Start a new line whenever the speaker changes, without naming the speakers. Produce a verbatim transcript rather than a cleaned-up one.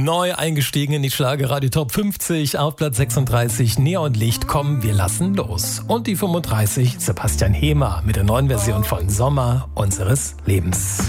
Neu eingestiegen in die Schlagerradio Top fünfzig, auf Platz sechsunddreißig Neonlicht, komm, wir lassen los. Und die fünfunddreißig Sebastian Hehmer mit der neuen Version von Sommer unseres Lebens.